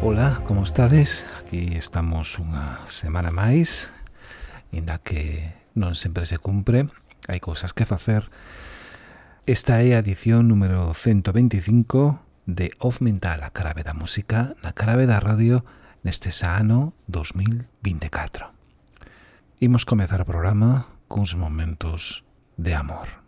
Ola, como estades? Aquí estamos unha semana máis, inda que non sempre se cumpre, hai cousas que facer. Esta é a edición número 125 de Off Mental, a clave da música na clave da radio neste xa ano 2024. Imos comezar o programa cuns momentos de amor.